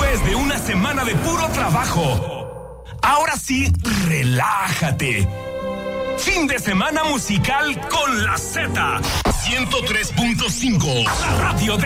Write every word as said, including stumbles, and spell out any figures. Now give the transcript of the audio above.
Después de una semana de puro trabajo, ahora sí, relájate. Fin de semana musical con la Z. ciento tres punto cinco. La radio de